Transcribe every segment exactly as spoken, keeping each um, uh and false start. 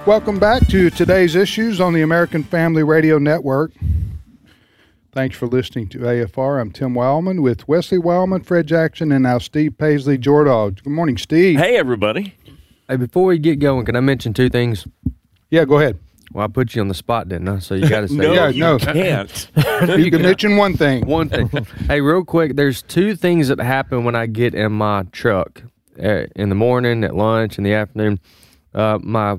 Welcome back to today's issues on the American Family Radio Network. Thanks for listening to A F R. I'm Tim Wildman with Wesley Wildman, Fred Jackson, and now Steve Paisley Jordahl. Good morning, Steve. Hey, everybody. Hey, before we get going, can I mention two things? Yeah, go ahead. Well, I put you on the spot, didn't I? So you got to say no, yeah, you no. can't. You can mention one thing. one thing. Hey, real quick, there's two things that happen when I get in my truck uh, in the morning, at lunch, in the afternoon. Uh, my,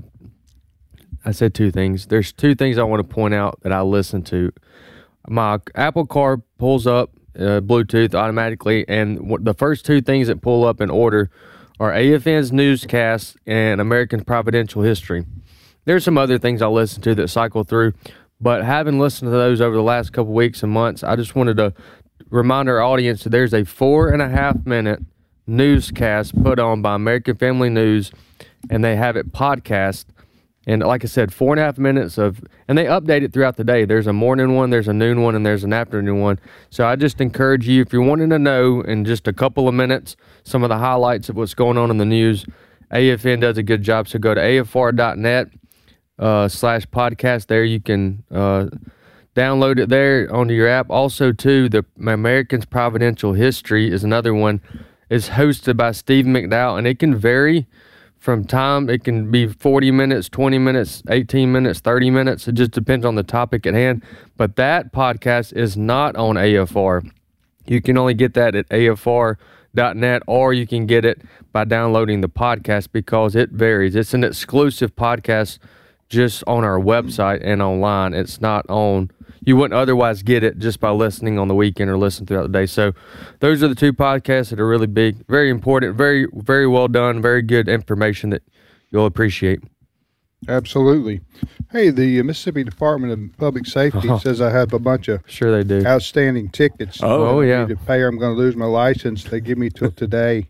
I said two things. There's two things I want to point out that I listen to. My Apple Car pulls up uh, Bluetooth automatically, and w- the first two things that pull up in order are A F N's newscasts and American Providential History. There's some other things I listen to that cycle through, but having listened to those over the last couple weeks and months, I just wanted to remind our audience that there's a four and a half minute newscast put on by American Family News, and they have it podcast. And like I said, four and a half minutes of, and they update it throughout the day. There's a morning one, there's a noon one, and there's an afternoon one. So I just encourage you, if you're wanting to know in just a couple of minutes some of the highlights of what's going on in the news, A F N does a good job. So go to A F R dot net uh, slash podcast. There you can uh, download it there onto your app. Also, too, the Americans Providential History is another one. It's hosted by Steve McDowell, and it can vary from time. It can be forty minutes, twenty minutes, eighteen minutes, thirty minutes. It just depends on the topic at hand. But that podcast is not on A F R. You can only get that at A F R dot net, or you can get it by downloading the podcast because it varies. It's an exclusive podcast just on our website and online. It's not on, you wouldn't otherwise get it just by listening on the weekend or listening throughout the day. So those are the two podcasts that are really big, very important, very, very well done, very good information that you'll appreciate. Absolutely. Hey, the Mississippi Department of Public Safety Oh. says I have a bunch of Sure they do. outstanding tickets. Oh, I yeah. need to pay or I'm going to lose my license. They give me till today.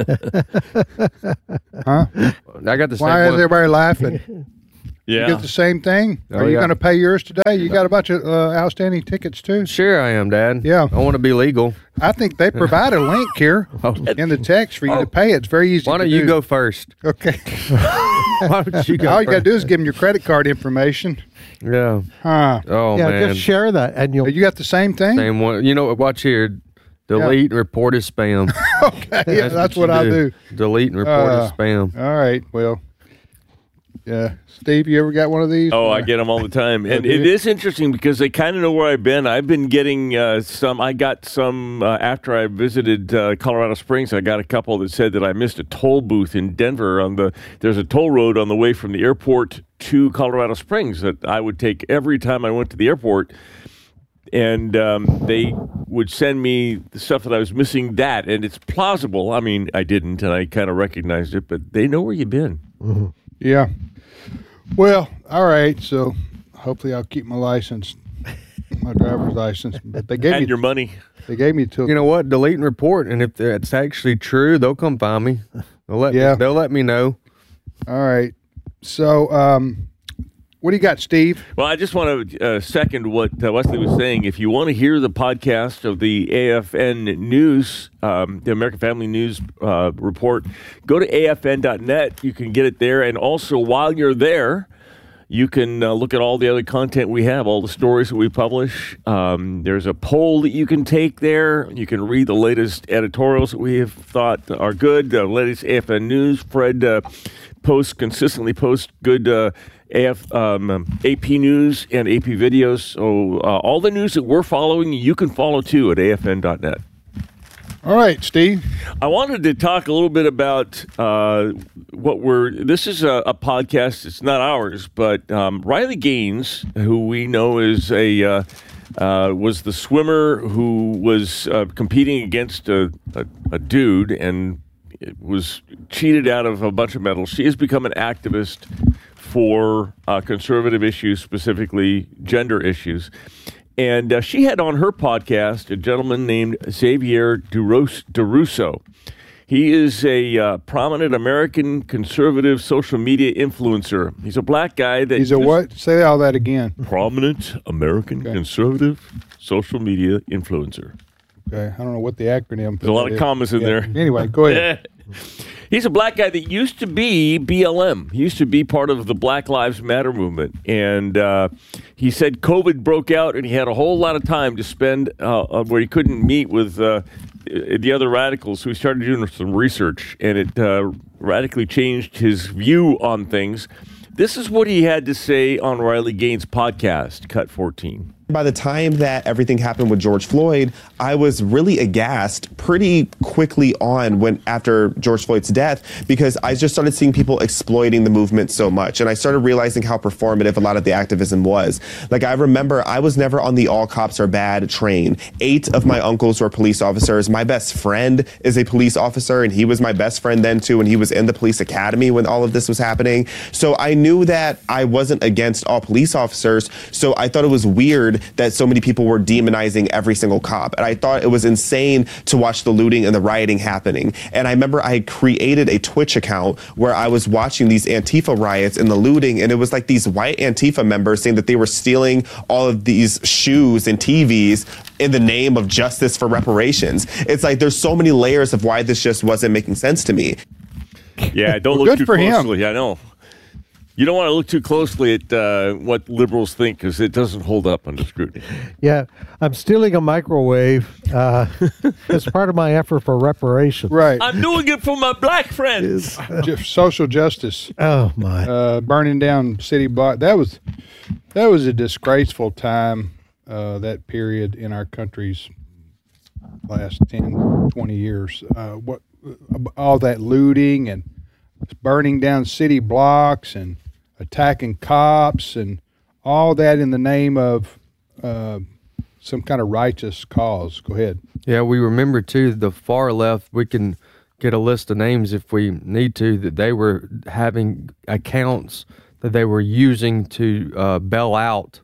Huh? I got the same Why is one. everybody laughing? You Yeah. get the same thing? Oh, Are you yeah. going to pay yours today? You got a bunch of uh, outstanding tickets too? Sure I am, Dad. Yeah. I want to be legal. I think they provide a link here in the text for you to pay. It's very easy Why to don't do. you go first? Okay. Why don't you go All you got to first? do is give them your credit card information. Yeah. Huh. Oh, yeah, man. just share that, and you'll. You got the same thing? Same one. You know what? Watch here. Delete and report as spam. Okay, yeah, that's what you I do. Delete and report Uh, as spam. All right, well, yeah. Steve, you ever got one of these? Oh, I get them all the time. And do you? it is interesting because they kind of know where I've been. I've been getting uh, some, I got some uh, after I visited uh, Colorado Springs. I got a couple that said that I missed a toll booth in Denver on the, there's a toll road on the way from the airport to Colorado Springs that I would take every time I went to the airport. And um, they would send me the stuff that I was missing that. And it's plausible. I mean, I didn't, and I kind of recognized it, but they know where you've been. Mm-hmm. Yeah. Well, all right. So hopefully I'll keep my license, my driver's license. But they gave And me your money. they gave me till You know what? Delete and report, and if it's actually true, they'll come find me. They'll let Yeah. me, they'll let me know. all right. So um, what do you got, Steve? Well, I just want to uh, second what uh, Wesley was saying. If you want to hear the podcast of the A F N News, um, the American Family News uh, report, go to A F N dot net. You can get it there. And also, while you're there, you can uh, look at all the other content we have, all the stories that we publish. Um, there's a poll that you can take there. You can read the latest editorials that we have thought are good. The latest A F N News. Fred uh, posts, consistently posts good uh, A F, um, A P News and A P videos. So uh, all the news that we're following, you can follow too at A F N dot net. All right, Steve. I wanted to talk a little bit about uh, what we're. This is a, a podcast. It's not ours, but um, Riley Gaines, who we know is a uh, uh, was the swimmer who was uh, competing against a, a, a dude and was cheated out of a bunch of medals. She has become an activist for uh, conservative issues, specifically gender issues. And uh, she had on her podcast a gentleman named Xavier DeRusso. He is a uh, prominent American conservative social media influencer. He's a black guy that He's a what? Say all that again. prominent American Okay. conservative social media influencer. Okay. I don't know what the acronym. There's a lot of commas in there. Anyway, go ahead. He's a black guy that used to be B L M. He used to be part of the Black Lives Matter movement. And uh, he said COVID broke out and he had a whole lot of time to spend uh, where he couldn't meet with uh, the other radicals. So he started doing some research, and it uh, radically changed his view on things. This is what he had to say on Riley Gaines' podcast, Cut fourteen. By the time that everything happened with George Floyd, I was really aghast pretty quickly on when after George Floyd's death, because I just started seeing people exploiting the movement so much. And I started realizing how performative a lot of the activism was. Like, I remember I was never on the all cops are bad train. Eight of my uncles were police officers. My best friend is a police officer, and he was my best friend then too, and he was in the police academy when all of this was happening. So I knew that I wasn't against all police officers. So I thought it was weird that so many people were demonizing every single cop. And I thought it was insane to watch the looting and the rioting happening. And I remember I had created a Twitch account where I was watching these Antifa riots and the looting, and it was like these white Antifa members saying that they were stealing all of these shoes and T Vs in the name of justice for reparations. It's like there's so many layers of why this just wasn't making sense to me. Yeah, don't Well, look good too for him. closely. I know. You don't want to look too closely at uh, what liberals think, because it doesn't hold up under scrutiny. Yeah, I'm stealing a microwave uh, as part of my effort for reparations. Right. I'm doing it for my black friends. Ju- Social justice. Oh my! Uh, burning down city block. That was that was a disgraceful time. Uh, that period in our country's last ten, twenty years. Uh, what all that looting and burning down city blocks and attacking cops and all that in the name of uh, some kind of righteous cause. Go ahead. Yeah, we remember too the far left. We can get a list of names if we need to, that they were having accounts that they were using to uh, bail out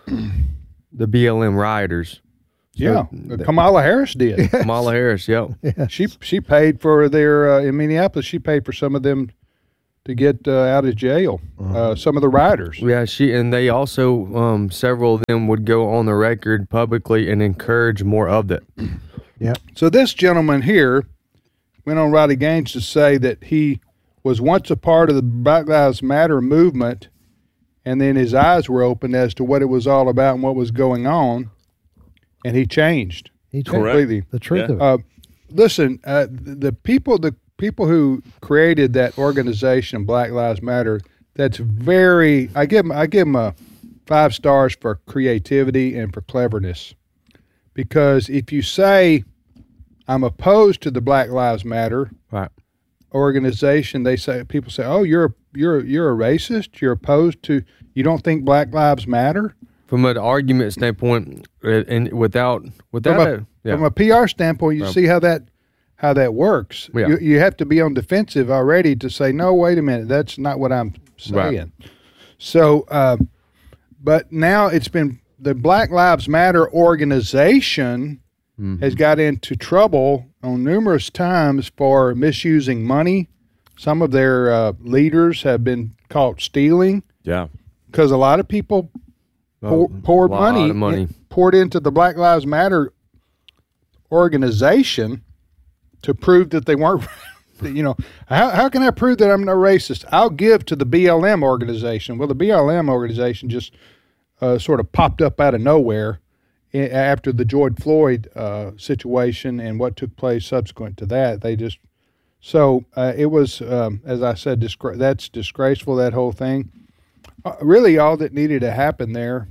the B L M rioters. Yeah, So, Kamala Harris did. Kamala Harris, yep. She she paid for their uh, in Minneapolis. She paid for some of them to get uh, out of jail. Uh, some of the rioters. Yeah, she and they also um, several of them would go on the record publicly and encourage more of it. Yeah. So this gentleman here went on Riley Gaines to say that he was once a part of the Black Lives Matter movement, and then his eyes were opened as to what it was all about and what was going on, and he changed He changed completely. the truth Yeah. of it. Uh, listen, uh, the people, the people who created that organization, Black Lives Matter, that's very. I give them, I give them a five stars for creativity and for cleverness, because if you say I'm opposed to the Black Lives Matter Right. organization, they say people say, "Oh, you're a, you're you're a racist. You're opposed to. You don't think Black Lives Matter." From an argument standpoint, uh, and without without From a, a, yeah. from a P R standpoint, you Right. see how that how that works. Yeah. You, you have to be on defensive already to say, no, wait a minute, that's not what I'm saying. Right. So, uh, but now it's been the Black Lives Matter organization Mm-hmm. has got into trouble on numerous times for misusing money. Some of their uh, leaders have been caught stealing Yeah. because a lot of people pour, Oh, poured lot money, of money. in- poured into the Black Lives Matter organization to prove that they weren't. You know, how how can I prove that I'm no racist? I'll give to the B L M organization. Well, the B L M organization just uh, sort of popped up out of nowhere i- after the George Floyd uh, situation and what took place subsequent to that. They just so uh, it was, um, as I said, disgra- that's disgraceful. That whole thing. Uh, really, all that needed to happen there.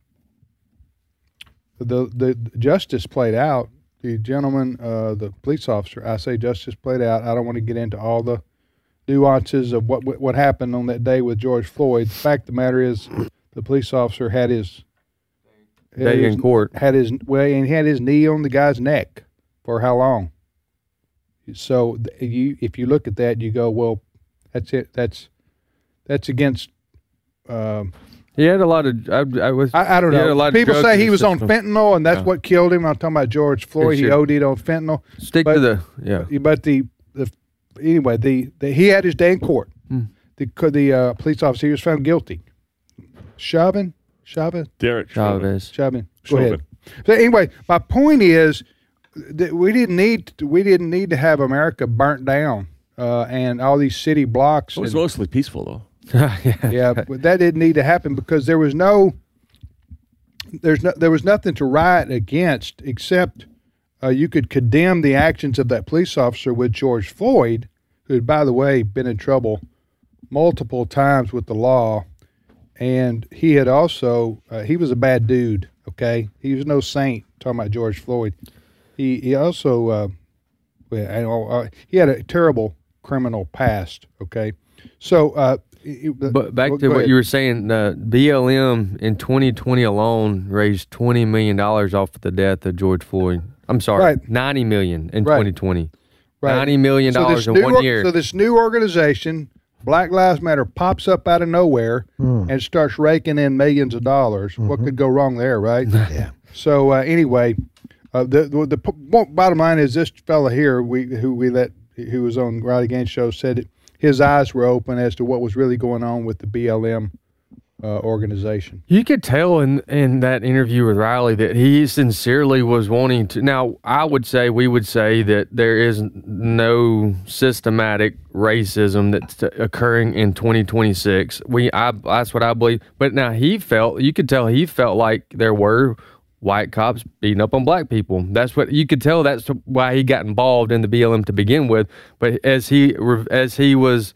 The the justice played out. The gentleman, uh, the police officer, I say justice played out. I don't want to get into all the nuances of what what happened on that day with George Floyd. The fact of the matter is, the police officer had his had Day his- in court. had his well, and he had his knee on the guy's neck for how long? So th- you, if you look at that, you go, well, that's it. That's that's against. Um, He had a lot of. I, I was. I, I don't he had know. a lot of People drugs say in he his was on system. fentanyl, and that's Yeah. what killed him. I'm talking about George Floyd. He should- OD'd on fentanyl. Stick but- to the. Yeah. But the, the anyway, the, the he had his day in court. Hmm. The the uh, police officer, he was found guilty. Chauvin, Chauvin, Derek Chauvin. Chavez. Chauvin. Go Chauvin. ahead. So anyway, my point is that we didn't need to, we didn't need to have America burnt down uh, and all these city blocks. It was and, mostly peaceful, though. yeah, but that didn't need to happen because there was no, there's no, there was nothing to riot against except uh, you could condemn the actions of that police officer with George Floyd, who had, by the way, been in trouble multiple times with the law, and he had also uh, he was a bad dude. Okay, he was no saint. Talking about George Floyd, he he also uh, well, uh, he had a terrible criminal past. Okay, so. Uh, But back to what you were saying, uh, B L M in twenty twenty alone raised twenty million dollars off of the death of George Floyd. I'm sorry, right. ninety million dollars in right. twenty twenty. Right. ninety million dollars so in one or, year. So this new organization, Black Lives Matter, pops up out of nowhere mm. and starts raking in millions of dollars. Mm-hmm. What could go wrong there, right? Yeah. So uh, anyway, uh, the, the the bottom line is this fella here, we who we let who was on Riley Gaines' show, said it. His eyes were open as to what was really going on with the B L M uh, organization. You could tell in in that interview with Riley that he sincerely was wanting to. Now, I would say, we would say that there is no systematic racism that's occurring in twenty twenty-six. We, I, that's what I believe. But now he felt, you could tell he felt like there were white cops beating up on black people. That's what you could tell. That's why he got involved in the B L M to begin with. But as he as he was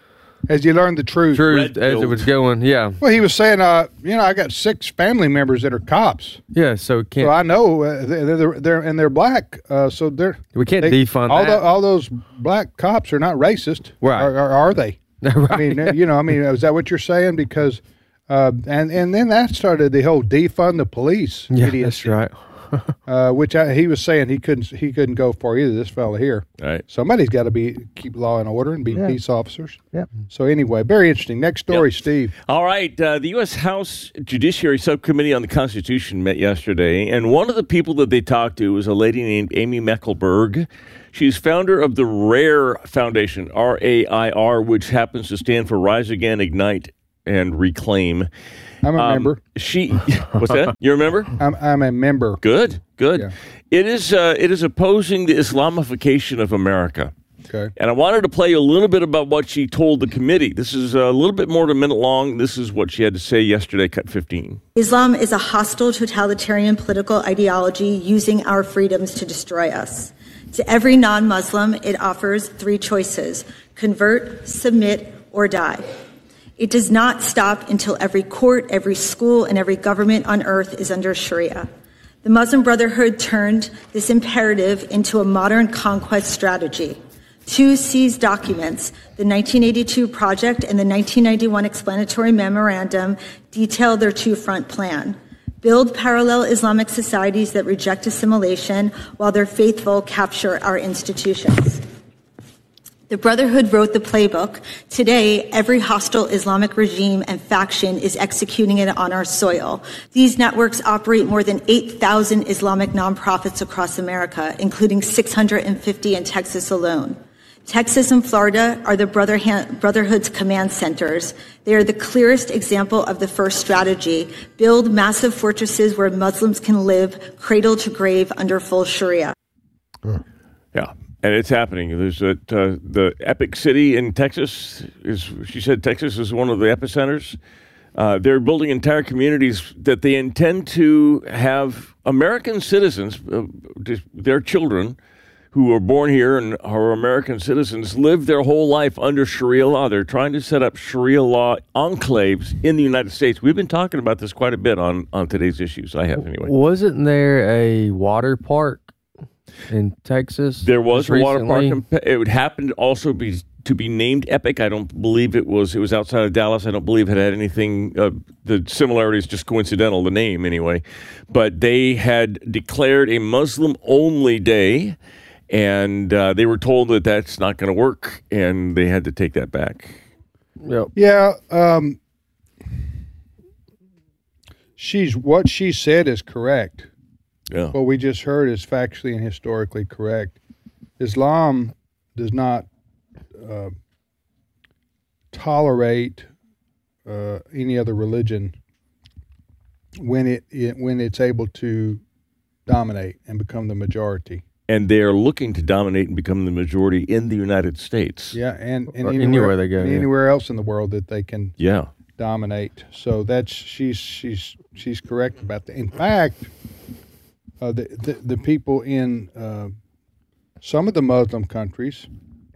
as you learned the truth, truth as it was going, yeah. Well, he was saying, uh, you know, I got six family members that are cops. Yeah, so can't, so I know uh, they're, they're they're and they're black. Uh, so they're we can't they, defund all that. The, all those black cops are not racist, right? Or, or are they? Right. I mean, you know, I mean, is that what you're saying? Because. Uh, and and then that started the whole defund the police. Yeah, idiocy, that's right. uh, which I, he was saying he couldn't he couldn't go for either. This fella here. Right. Somebody's got to be keep law and order and be yeah. peace officers. Yeah. So anyway, very interesting. Next story, yep. Steve. All right. Uh, the U S House Judiciary Subcommittee on the Constitution met yesterday, and one of the people that they talked to was a lady named Amy Meckelberg. She's founder of the RAIR Foundation, R A I R, which happens to stand for Rise Again, Ignite, and Reclaim. I'm a um, member. She, what's that? You remember? I'm I'm a member. Good, good. Yeah. It is uh, it is opposing the Islamification of America. Okay. And I wanted to play a little bit about what she told the committee. This is a little bit more than a minute long. This is what she had to say yesterday, cut fifteen. Islam is a hostile totalitarian political ideology using our freedoms to destroy us. To every non-Muslim, it offers three choices: convert, submit, or die. It does not stop until every court, every school, and every government on earth is under Sharia. The Muslim Brotherhood turned this imperative into a modern conquest strategy. Two seized documents, the nineteen eighty-two Project and the nineteen ninety-one Explanatory Memorandum, detail their two-front plan. Build parallel Islamic societies that reject assimilation while their faithful capture our institutions. The Brotherhood wrote the playbook. Today, every hostile Islamic regime and faction is executing it on our soil. These networks operate more than eight thousand Islamic nonprofits across America, including six hundred fifty in Texas alone. Texas and Florida are the Brotherhood's command centers. They are the clearest example of the first strategy: build massive fortresses where Muslims can live cradle to grave under full Sharia. Yeah. And it's happening. There's a, uh, the Epic City in Texas is. She said Texas is one of the epicenters. Uh, they're building entire communities that they intend to have American citizens, uh, their children, who are born here and are American citizens, live their whole life under Sharia law. They're trying to set up Sharia law enclaves in the United States. We've been talking about this quite a bit on on today's issues. I have anyway. Wasn't there a water park in Texas? There was a water park. recently? In, it would happen to also be to be named Epic. I don't believe it was. It was outside of Dallas. I don't believe it had anything. Uh, the similarity is just coincidental. The name anyway. But they had declared a Muslim-only day, and uh, they were told that that's not going to work, and they had to take that back. Yep. Yeah. Um, she's what she said is correct. Yeah. What we just heard is factually and historically correct. Islam does not uh, tolerate uh, any other religion when it, it when it's able to dominate and become the majority. and they are looking to dominate and become the majority in the United States. Yeah, and, and Or anywhere, anywhere they go, and yeah. anywhere else in the world that they can Yeah. dominate. So that's she's she's she's correct about that. In fact, uh, the, the the people in uh, some of the Muslim countries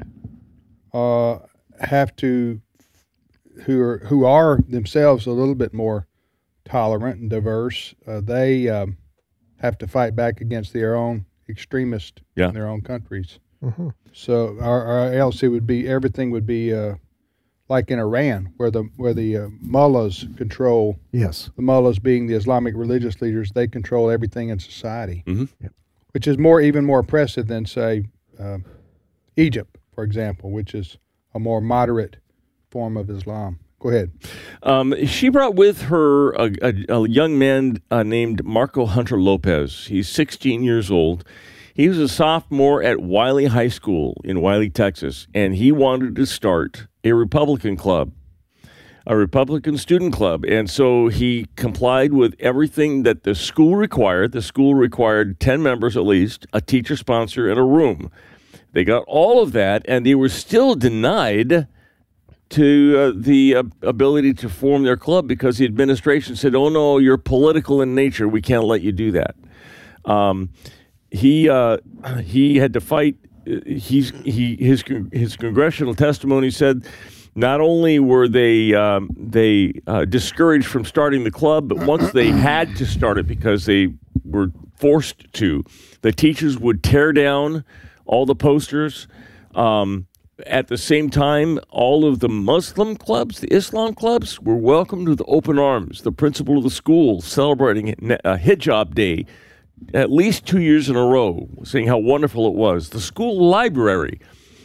uh, have to who are who are themselves a little bit more tolerant and diverse. Uh, they um, have to fight back against their own extremists Yeah. in their own countries. Mm-hmm. So or, or else it would be everything would be. Uh, Like in Iran, where the where the uh, mullahs control, Yes. the mullahs being the Islamic religious leaders, they control everything in society, Mhm. Yep. which is more even more oppressive than say uh, Egypt, for example, which is a more moderate form of Islam. Go ahead. Um, she brought with her a, a, a young man uh, named Marco Hunter Lopez. He's sixteen years old. He was a sophomore at Wiley High School in Wiley, Texas, and he wanted to start a Republican club, a Republican student club. And so he complied with everything that the school required. The school required ten members at least, a teacher sponsor, and a room. They got all of that, and they were still denied to uh, the uh, ability to form their club because the administration said, oh, no, you're political in nature. We can't let you do that. Um, he uh, he had to fight. He's he his his congressional testimony said not only were they um, they uh, discouraged from starting the club, but once they had to start it because they were forced to, the teachers would tear down all the posters. Um, at the same time, all of the Muslim clubs, the Islam clubs, were welcomed with open arms. The principal of the school celebrating a hijab day at least two years in a row, saying how wonderful it was. The school library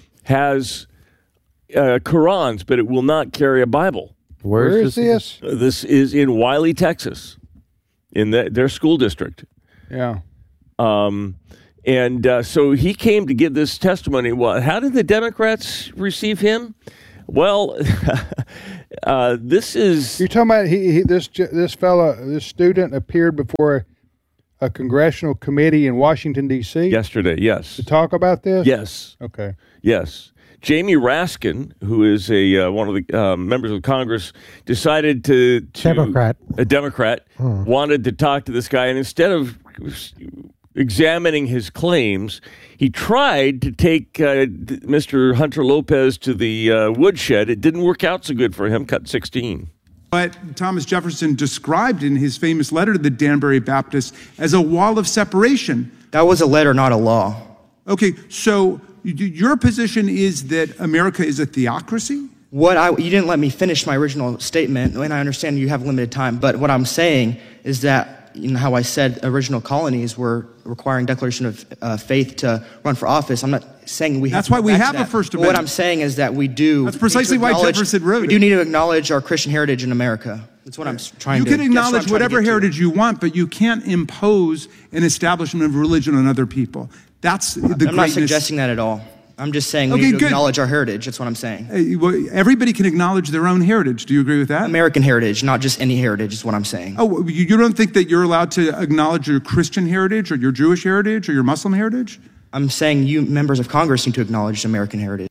has uh, Qurans, but it will not carry a Bible. Where's Where is this? this? Uh, This is in Wiley, Texas, in the, their school district. Yeah. Um, and uh, so he came to give this testimony. Well, how did the Democrats receive him? Well, uh, this is... You're talking about he, he this this fella, this student appeared before a congressional committee in Washington, D C yesterday, yes. to talk about this? Yes. Okay. Yes. Jamie Raskin, who is a uh, one of the uh, members of Congress, decided to, to Democrat. a Democrat wanted to talk to this guy, and instead of examining his claims, he tried to take uh, Mister Hunter Lopez to the uh, woodshed. It didn't work out so good for him. Cut sixteen. What Thomas Jefferson described in his famous letter to the Danbury Baptists as a wall of separation. That was a letter, not a law. Okay, so your position is that America is a theocracy? What I you didn't let me finish my original statement, and I understand you have limited time, but what I'm saying is that, you know, how I said original colonies were requiring declaration of uh, faith to run for office. I'm not saying we have That's to why go we back to have a that. First But Amendment. What I'm saying is that we do. That's precisely need to why acknowledge- Jefferson wrote We it. do need to acknowledge our Christian heritage in America. That's what I'm s- trying You to. can that's what I'm acknowledge trying to whatever get to. heritage you want, but you can't impose an establishment of religion on other people. That's the I'm not greatness. suggesting that at all. I'm just saying we Okay, need to good. acknowledge our heritage. That's what I'm saying. Uh, well, Everybody can acknowledge their own heritage. Do you agree with that? American heritage, not just any heritage, is what I'm saying. Oh, you you don't think that you're allowed to acknowledge your Christian heritage or your Jewish heritage or your Muslim heritage? I'm saying you members of Congress need to acknowledge American heritage.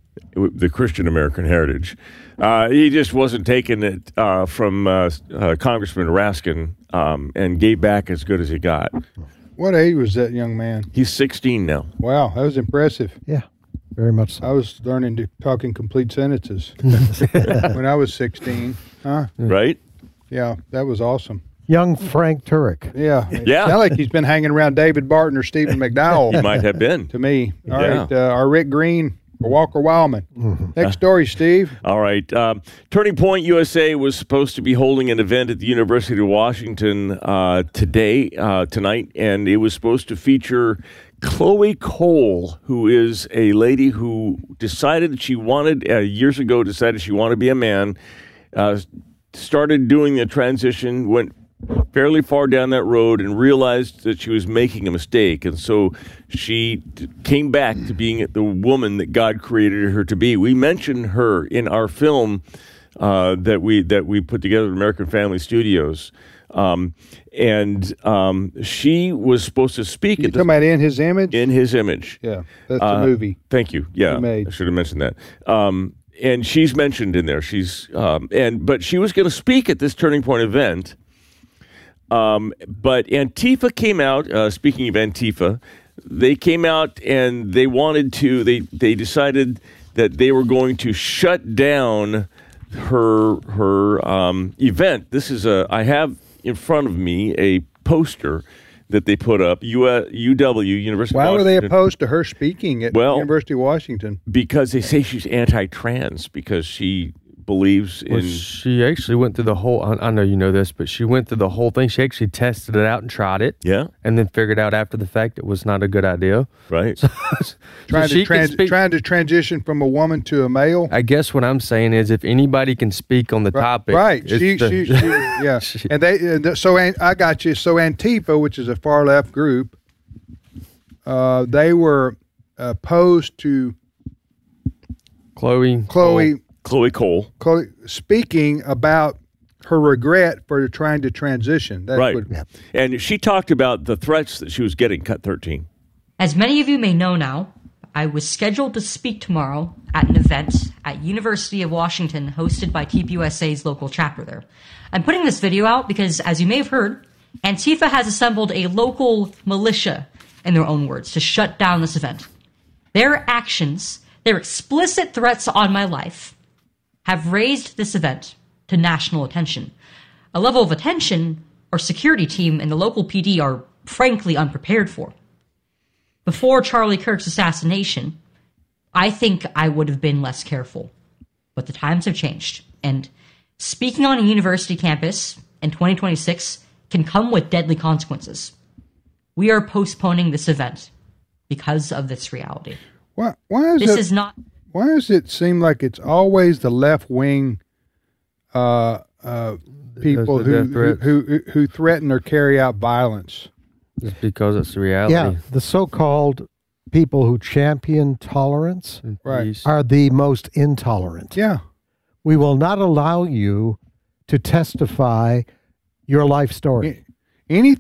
The Christian American heritage. Uh, he just wasn't taking it uh, from uh, uh, Congressman Raskin um, and gave back as good as he got. What age was that young man? He's sixteen now. Wow, that was impressive. Yeah, very much so. I was learning to talk in complete sentences when I was sixteen. Huh? Right? Yeah, that was awesome. Young Frank Turek. Yeah. Yeah. Sound like he's been hanging around David Barton or Stephen McDowell. He might have been. To me. All Yeah. right. Uh, our Rick Green or Walker Wildman. Next story, Steve. All right. Um, Turning Point U S A was supposed to be holding an event at the University of Washington uh, today, uh, tonight, and it was supposed to feature Chloe Cole, who is a lady who decided that she wanted, uh, years ago, decided she wanted to be a man, uh, started doing the transition, went fairly far down that road and realized that she was making a mistake. And so she t- came back to being the woman that God created her to be. We mentioned her in our film uh, that we that we put together at American Family Studios. Um, and um, she was supposed to speak. You at talking the, about In His Image? In His Image. Yeah, that's Uh, the movie. Thank you. Yeah, made. I should have mentioned that. Um, and she's mentioned in there. She's um, and but she was going to speak at this Turning Point event. Um, but Antifa came out. Uh, speaking of Antifa, they came out and they wanted to. They they decided that they were going to shut down her her um, event. This is a. I have in front of me a poster that they put up. U W University. Why of were they Washington. opposed to her speaking at Well, University of Washington? Because they say she's anti-trans because she believes in. Well, she actually went through the whole. I, I know you know this, but she went through the whole thing. She actually tested it out and tried it. Yeah, and then figured out after the fact it was not a good idea. Right. So, trying so to trans, speak, trying to transition from a woman to a male. I guess what I'm saying is, if anybody can speak on the right, topic, right? it's She, the, she, she, yeah. she, and they, uh, so an, I got you. So Antifa, which is a far left group, uh, they were opposed to Chloe, Chloe. Cole. Chloe Cole. Chloe speaking about her regret for trying to transition. That's right. What, and she talked about the threats that she was getting, Cut thirteen. As many of you may know now, I was scheduled to speak tomorrow at an event at University of Washington hosted by T P U S A's local chapter there. I'm putting this video out because, as you may have heard, Antifa has assembled a local militia, in their own words, to shut down this event. Their actions, their explicit threats on my life, have raised this event to national attention. A level of attention our security team and the local P D are frankly unprepared for. Before Charlie Kirk's assassination, I think I would have been less careful. But the times have changed, and speaking on a university campus in twenty twenty-six can come with deadly consequences. We are postponing this event because of this reality. why? Why is This it, is not... Why does it seem like it's always the left wing uh, uh, people the who, death threats. who who who threaten or carry out violence? It's because it's the reality. Yeah, the so-called people who champion tolerance And Right. peace. are the most intolerant. Yeah, We will not allow you to testify your life story. any